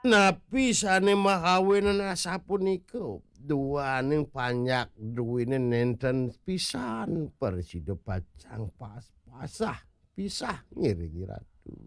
Napi sane mahawenan asapunika duaning panyak duwine nenten pisan persida pacang pas-pasah pisah ngiringi ratu.